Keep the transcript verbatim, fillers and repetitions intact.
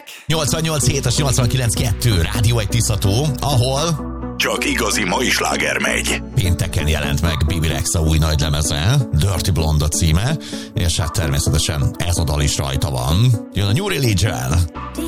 nyolcvannyolc hét és nyolcvankilenc kettő Rádió egy Tiszató, ahol csak igazi mai sláger megy. pénteken jelent meg Bibi Rexha új nagylemeze, Dirty Blonde a címe, és hát természetesen ez a dal is rajta van. Jön a New Religion.